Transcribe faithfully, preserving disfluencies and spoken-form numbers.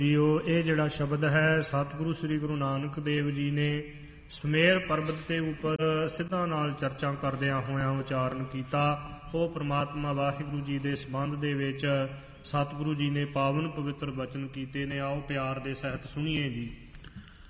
JIO ਇਹ ਜਿਹੜਾ ਸ਼ਬਦ ਹੈ ਸਤਿਗੁਰੂ ਸ੍ਰੀ ਗੁਰੂ ਨਾਨਕ ਦੇਵ ਜੀ ਨੇ ਸੁਮੇਰ ਪਰਬਤ ਦੇ ਉੱਪਰ ਸਿੱਧਾਂ ਨਾਲ ਚਰਚਾ ਕਰਦਿਆਂ ਹੋਇਆਂ ਉਚਾਰਨ ਕੀਤਾ। ਉਹ ਪ੍ਰਮਾਤਮਾ ਵਾਹਿਗੁਰੂ ਜੀ ਦੇ ਸੰਬੰਧ ਦੇ ਵਿੱਚ ਸਤਿਗੁਰੂ ਜੀ ਨੇ ਪਾਵਨ ਪਵਿੱਤਰ ਬਚਨ ਕੀਤੇ ਨੇ। ਆਓ ਪਿਆਰ ਦੇ ਸਹਿਤ ਸੁਣੀਏ ਜੀ।